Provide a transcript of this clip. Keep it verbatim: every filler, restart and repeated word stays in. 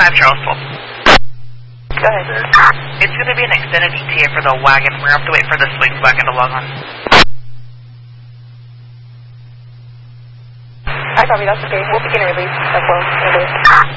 five Charlesville. Go ahead. It's going to be an extended E T A for the wagon. We're going to have to wait for the swing wagon to log on. I copy, that's okay. We'll begin a release as well.